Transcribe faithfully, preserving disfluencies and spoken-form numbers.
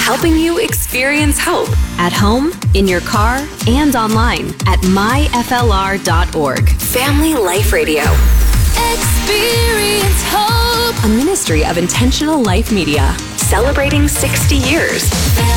helping you experience hope at home, in your car, and online at my f l r dot org. Family Life Radio. Experience hope. A ministry of Intentional Life Media, celebrating sixty years.